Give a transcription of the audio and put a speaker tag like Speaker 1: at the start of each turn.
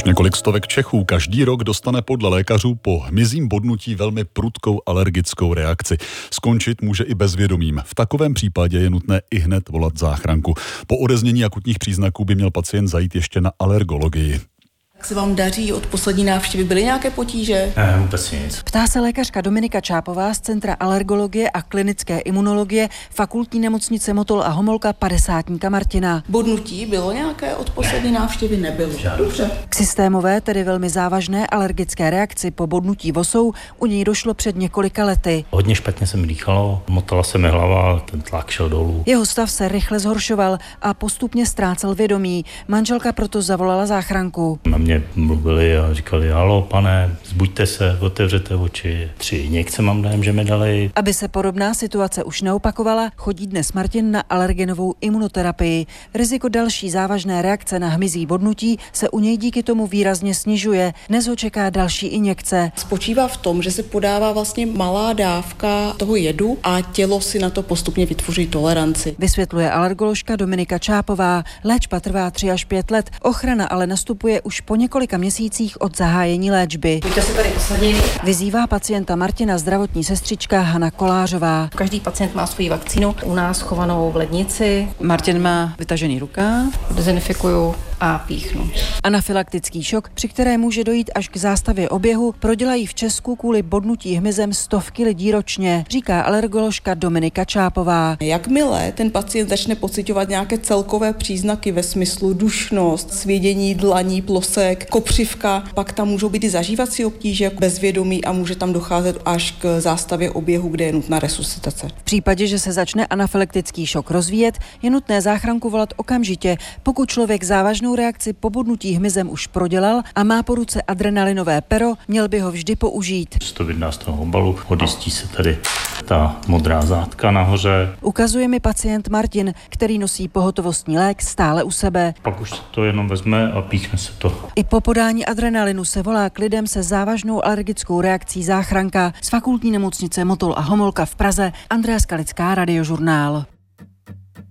Speaker 1: Až několik stovek Čechů každý rok dostane podle lékařů po hmyzím bodnutí velmi prudkou alergickou reakci. Skončit může i bezvědomím. V takovém případě je nutné ihned volat záchranku. Po odeznění akutních příznaků by měl pacient zajít ještě na alergologii.
Speaker 2: Jak se vám daří? Od poslední návštěvy byly nějaké potíže?
Speaker 3: Ne, vůbec nic.
Speaker 4: Ptá se lékařka Dominika Čápová z Centra alergologie a klinické imunologie Fakultní nemocnice Motol a Homolka 50. Martina.
Speaker 2: Bodnutí bylo nějaké od poslední návštěvy? Nebylo. Dobře.
Speaker 4: K systémové, tedy velmi závažné alergické reakci po bodnutí vosou u něj došlo před několika lety.
Speaker 3: Hodně špatně se mi dýchalo, motala se mi hlava, ten tlak šel dolů.
Speaker 4: Jeho stav se rychle zhoršoval a postupně ztrácel vědomí. Manželka proto zavolala záchranku.
Speaker 3: Na mě mluvili a říkali, halo pane, zbuďte se, otevřete oči. 3 injekce mám dojem, že mi dali.
Speaker 4: Aby se podobná situace už neopakovala, chodí dnes Martin na alergenovou imunoterapii. Riziko další závažné reakce na hmyzí bodnutí se u něj díky tomu výrazně snižuje. Dnes ho čeká další injekce.
Speaker 2: Spočívá v tom, že se podává vlastně malá dávka toho jedu a tělo si na to postupně vytvoří toleranci.
Speaker 4: Vysvětluje alergoložka Dominika Čápová. Léčba trvá 3 až 5 let, ochrana ale nastupuje už po několika měsících od zahájení léčby.
Speaker 2: Pojďte si tady posadit.
Speaker 4: Vyzývá pacienta Martina zdravotní sestřička Hana Kolářová.
Speaker 5: Každý pacient má svou vakcínu u nás chovanou v lednici.
Speaker 4: Martin má vytažený rukáv.
Speaker 5: Dezinfikuju a píchnu.
Speaker 4: Anafylaktický šok, při které může dojít až k zástavě oběhu, prodělají v Česku kvůli bodnutí hmyzem stovky lidí ročně, říká alergoložka Dominika Čápová.
Speaker 2: Jakmile ten pacient začne pociťovat nějaké celkové příznaky ve smyslu dušnost, svědění dlaní, plosek, kopřivka, pak tam můžou být i zažívací obtíže, bezvědomí a může tam docházet až k zástavě oběhu, kde je nutná resuscitace.
Speaker 4: V případě, že se začne anafylaktický šok rozvíjet, je nutné záchranku volat okamžitě. Pokud člověk závažnou reakci po bodnutí hmyzem už prodělal a má po ruce adrenalinové pero, měl by ho vždy použít.
Speaker 3: To vydá z toho obalu, odjistí se tady ta modrá zátka nahoře.
Speaker 4: Ukazuje mi pacient Martin, který nosí pohotovostní lék stále u sebe.
Speaker 3: Pak už se to jenom vezme a píchne se to.
Speaker 4: I po podání adrenalinu se volá k lidem se závažnou alergickou reakcí záchranka z Fakultní nemocnice Motol a Homolka v Praze. Andrea Skalická, Radiožurnál.